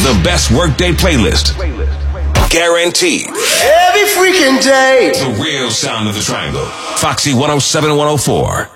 The best workday playlist. Guaranteed. Every freaking day. The real sound of the triangle. Foxy 107 104.